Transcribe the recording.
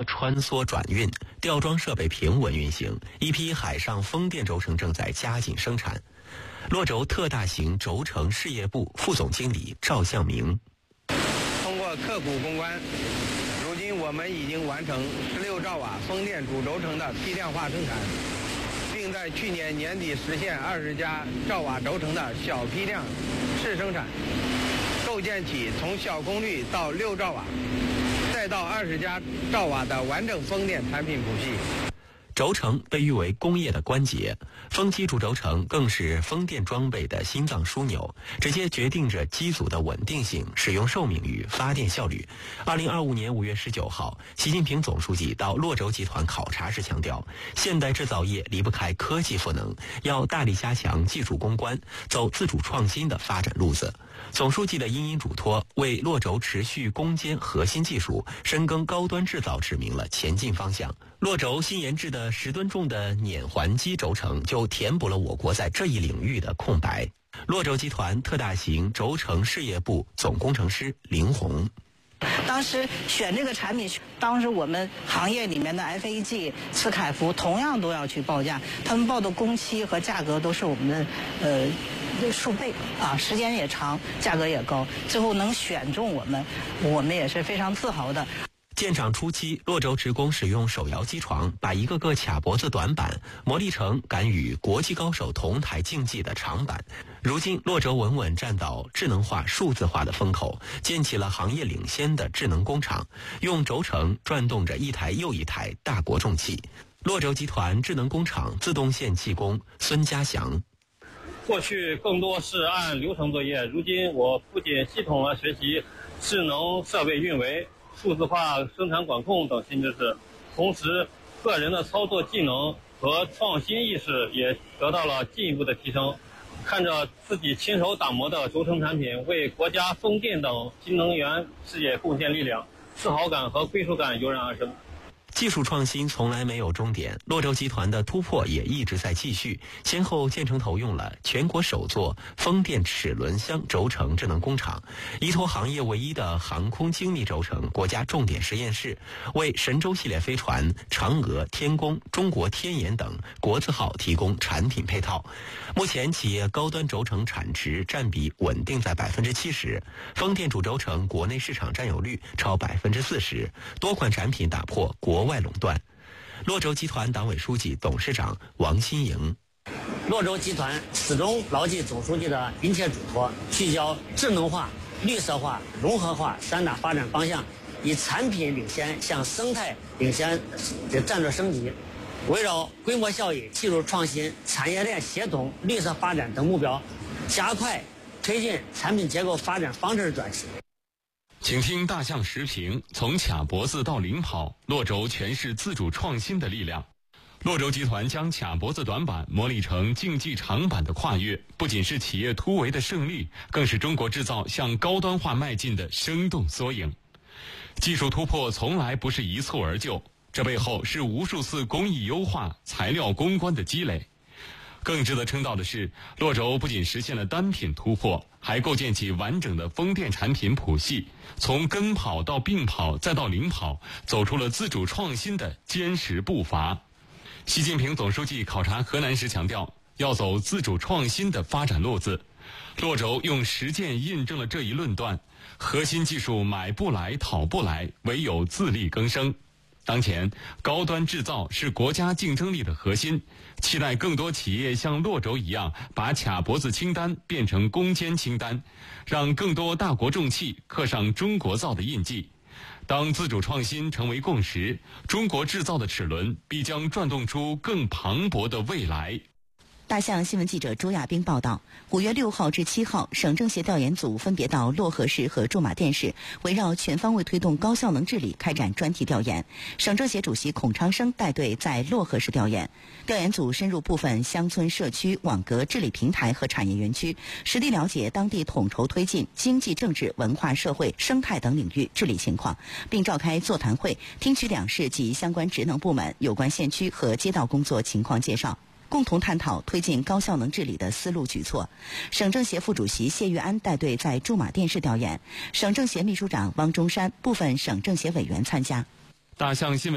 穿梭转运，吊装设备平稳运行，一批海上风电轴承正在加紧生产。洛轴特大型轴承事业部副总经理赵向明： 通过刻苦攻关，如今我们已经完成16兆瓦风电主轴承的批量化生产，并在去年年底实现20家兆瓦轴承的小批量试生产，构建起从小功率到6兆瓦，再到20家兆瓦的完整风电产品谱系。 轴承被誉为工业的关节，风机主轴承更是风电装备的心脏枢纽，直接决定着机组的稳定性、使用寿命与发电效率。2025年5月19号，习近平总书记到洛轴集团考察时强调，现代制造业离不开科技赋能，要大力加强技术攻关，走自主创新的发展路子。总书记的殷殷嘱托，为洛轴持续攻坚核心技术、深耕高端制造指明了前进方向。洛轴新研制的10吨重的碾环机轴承就填补了我国在这一领域的空白。洛轴集团特大型轴承事业部总工程师林红： 当时选这个产品，当时我们行业里面的 FAG、斯凯福同样都要去报价，他们报的工期和价格都是我们的数倍啊，时间也长，价格也高，最后能选中我们也是非常自豪的。 建厂初期，洛轴职工使用手摇机床，把一个个卡脖子短板磨砺成敢与国际高手同台竞技的长板。如今，洛轴稳稳站到智能化、数字化的风口，建起了行业领先的智能工厂，用轴承转动着一台又一台大国重器。洛轴集团智能工厂自动线气工孙家祥： 过去更多是按流程作业，如今我不仅系统地学习智能设备运维、数字化生产管控等新知识，同时个人的操作技能和创新意识也得到了进一步的提升。看着自己亲手打磨的轴承产品为国家风电等新能源事业贡献力量，自豪感和归属感油然而生。 技术创新从来没有终点，洛轴集团的突破也一直在继续，先后建成投用了全国首座风电齿轮箱轴承智能工厂，依托行业唯一的航空精密轴承国家重点实验室，为神舟系列飞船、嫦娥、天宫、中国天研等国字号提供产品配套。目前企业高端轴承产值占比稳定在70%，风电主轴承国内市场占有率超40%，多款产品打破国外垄断。洛轴集团党委书记、董事长王新营： 洛轴集团始终牢记总书记的殷切嘱托，聚焦智能化、绿色化、融合化3大发展方向，以产品领先向生态领先的战略升级，围绕规模效益、技术创新、产业链协同、绿色发展等目标，加快推进产品结构发展方式转型。 请听大象时评：从卡脖子到领跑，洛轴诠释自主创新的力量。洛轴集团将卡脖子短板磨砺成竞技长板的跨越，不仅是企业突围的胜利，更是中国制造向高端化迈进的生动缩影。技术突破从来不是一蹴而就，这背后是无数次工艺优化、材料攻关的积累。更值得称道的是，洛轴不仅实现了单品突破，还构建起完整的风电产品谱系，从跟跑到并跑再到领跑，走出了自主创新的坚实步伐。习近平总书记考察河南时强调，要走自主创新的发展路子。洛轴用实践印证了这一论断，核心技术买不来讨不来，唯有自力更生。当前，高端制造是国家竞争力的核心，期待更多企业像洛轴一样，把卡脖子清单变成攻坚清单，让更多大国重器刻上中国造的印记。当自主创新成为共识，中国制造的齿轮必将转动出更磅礴的未来。 大象新闻记者朱亚兵报道，5月6号至7号，省政协调研组分别到漯河市和驻马店市，围绕全方位推动高效能治理开展专题调研。省政协主席孔昌生带队在漯河市调研，调研组深入部分乡村社区、网格治理平台和产业园区，实地了解当地统筹推进经济、政治、文化、社会、生态等领域治理情况，并召开座谈会，听取两市及相关职能部门有关县区和街道工作情况介绍，共同探讨推进高效能治理的思路举措。省政协副主席谢玉安带队在驻马店市调研，省政协秘书长汪中山、部分省政协委员参加。 大象新闻